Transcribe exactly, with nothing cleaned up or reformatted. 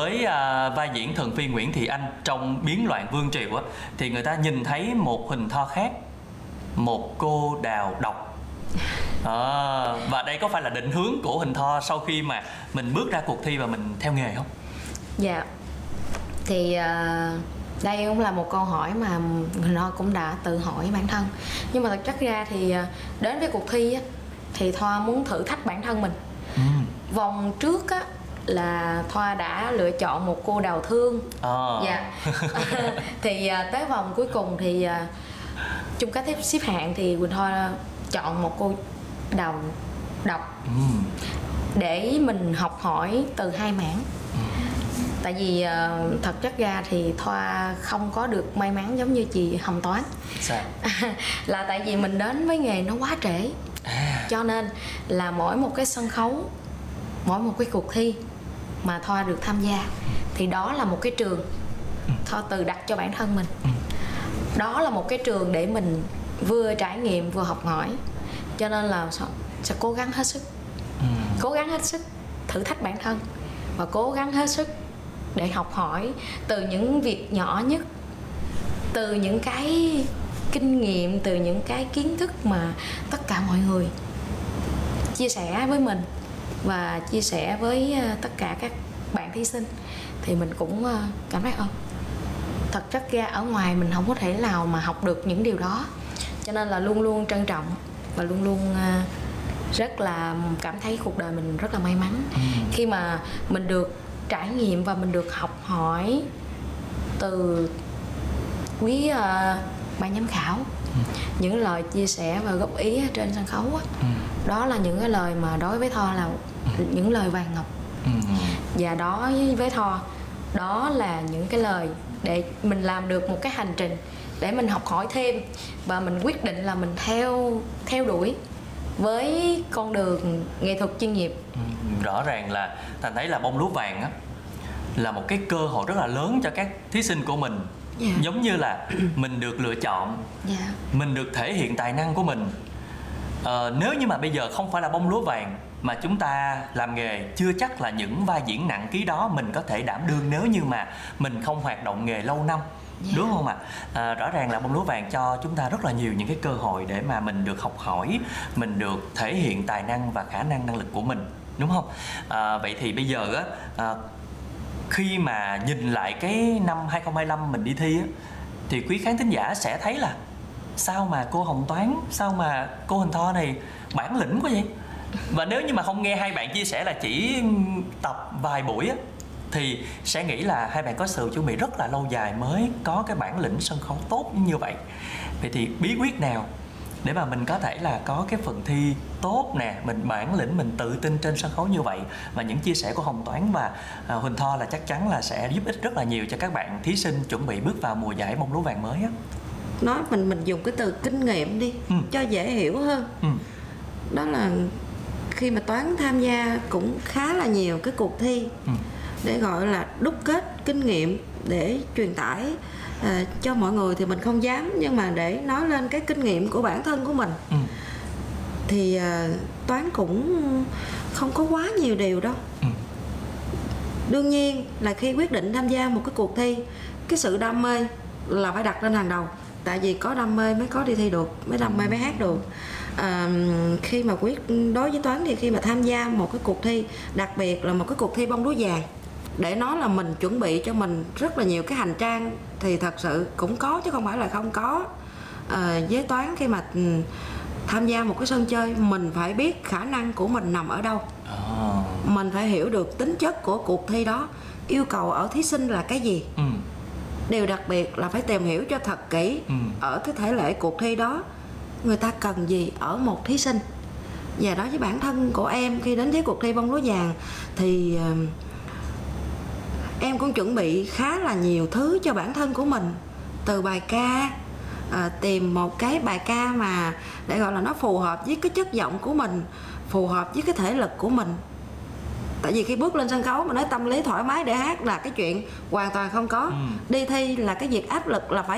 với à, vai diễn thần phi Nguyễn Thị Anh trong Biến loạn Vương Triều á, thì người ta nhìn thấy một Huỳnh Tho khác, một cô đào độc. À, và đây có phải là định hướng của Huỳnh Tho sau khi mà mình bước ra cuộc thi và mình theo nghề không? Dạ. Thì uh, đây cũng là một câu hỏi mà Huỳnh Tho cũng đã tự hỏi bản thân. Nhưng mà thực chất ra thì uh, đến với cuộc thi á, thì Thoa muốn thử thách bản thân mình. ừ. Vòng trước á là Thoa đã lựa chọn một cô đào thương. à. Dạ. Thì uh, tới vòng cuối cùng thì uh, chung kết xếp hạng thì Huỳnh Thoa chọn một cô đào độc. ừ. Để mình học hỏi từ hai mảng. Tại vì uh, thật chất ra thì Thoa không có được may mắn giống như chị Hồng Toán. Sao? Là tại vì mình đến với nghề nó quá trễ. à. Cho nên là mỗi một cái sân khấu, mỗi một cái cuộc thi mà Thoa được tham gia thì đó là một cái trường Thoa tự đặt cho bản thân mình. Đó là một cái trường để mình vừa trải nghiệm vừa học hỏi. Cho nên là sẽ cố gắng hết sức. Cố gắng hết sức thử thách bản thân và cố gắng hết sức để học hỏi từ những việc nhỏ nhất, từ những cái kinh nghiệm, từ những cái kiến thức mà tất cả mọi người chia sẻ với mình và chia sẻ với tất cả các bạn thí sinh. Thì mình cũng cảm thấy ơn thật chất ra ở ngoài mình không có thể nào mà học được những điều đó. Cho nên là luôn luôn trân trọng và luôn luôn rất là cảm thấy cuộc đời mình rất là may mắn ừ. khi mà mình được trải nghiệm và mình được học hỏi từ quý uh, ban giám khảo. ừ. Những lời chia sẻ và góp ý trên sân khấu á. ừ. Đó là những cái lời mà đối với Tho là ừ. những lời vàng ngọc. ừ. Và đó với Tho, đó là những cái lời để mình làm được một cái hành trình để mình học hỏi thêm, và mình quyết định là mình theo theo đuổi với con đường nghệ thuật chuyên nghiệp. ừ, Rõ ràng là Thành thấy là bông lúa vàng á là một cái cơ hội rất là lớn cho các thí sinh của mình. yeah. Giống như là mình được lựa chọn, yeah. mình được thể hiện tài năng của mình. ờ, Nếu như mà bây giờ không phải là bông lúa vàng mà chúng ta làm nghề, chưa chắc là những vai diễn nặng ký đó mình có thể đảm đương nếu như mà mình không hoạt động nghề lâu năm. Yeah. Đúng không ạ? À, rõ ràng là bông lúa vàng cho chúng ta rất là nhiều những cái cơ hội để mà mình được học hỏi, mình được thể hiện tài năng và khả năng năng lực của mình, đúng không? À, vậy thì bây giờ á, à, khi mà nhìn lại cái năm hai không hai lăm mình đi thi á, thì quý khán thính giả sẽ thấy là sao mà cô Hồng Toán, sao mà cô Huỳnh Tho này bản lĩnh quá vậy? Và nếu như mà không nghe hai bạn chia sẻ là chỉ tập vài buổi á, thì sẽ nghĩ là hai bạn có sự chuẩn bị rất là lâu dài mới có cái bản lĩnh sân khấu tốt như vậy. Vậy thì bí quyết nào để mà mình có thể là có cái phần thi tốt nè, mình bản lĩnh, mình tự tin trên sân khấu như vậy? Và những chia sẻ của Hồng Toán và à, Huỳnh Tho là chắc chắn là sẽ giúp ích rất là nhiều cho các bạn thí sinh chuẩn bị bước vào mùa giải bông lúa vàng mới á. Nói mình mình dùng cái từ kinh nghiệm đi ừ. cho dễ hiểu hơn. ừ. Đó là khi mà Toán tham gia cũng khá là nhiều cái cuộc thi ừ. để gọi là đúc kết kinh nghiệm để truyền tải à, cho mọi người thì mình không dám, nhưng mà để nói lên cái kinh nghiệm của bản thân của mình ừ. thì à, Toán cũng không có quá nhiều điều đâu. ừ. Đương nhiên là khi quyết định tham gia một cái cuộc thi, cái sự đam mê là phải đặt lên hàng đầu. Tại vì có đam mê mới có đi thi được, mới đam mê mới hát được. À, khi mà quyết đối với Toán thì khi mà tham gia một cái cuộc thi, đặc biệt là một cái cuộc thi bông lúa vàng, để nói là mình chuẩn bị cho mình rất là nhiều cái hành trang thì thật sự cũng có chứ không phải là không có. À, với Toán khi mà tham gia một cái sân chơi, mình phải biết khả năng của mình nằm ở đâu. oh. Mình phải hiểu được tính chất của cuộc thi đó, yêu cầu ở thí sinh là cái gì. ừ. Điều đặc biệt là phải tìm hiểu cho thật kỹ ừ. ở cái thể lệ cuộc thi đó người ta cần gì ở một thí sinh. Và đối với bản thân của em khi đến với cuộc thi bông lúa vàng thì uh, em cũng chuẩn bị khá là nhiều thứ cho bản thân của mình. Từ bài ca, uh, tìm một cái bài ca mà để gọi là nó phù hợp với cái chất giọng của mình, phù hợp với cái thể lực của mình. Tại vì khi bước lên sân khấu mà nói tâm lý thoải mái để hát là cái chuyện hoàn toàn không có. ừ. Đi thi là cái việc áp lực là phải